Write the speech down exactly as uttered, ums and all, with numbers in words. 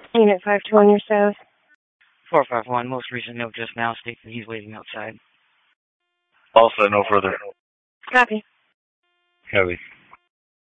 Unit five two on your south. four five one, most recent note just now states that he's waiting outside. Also, no further. Copy. Heavy.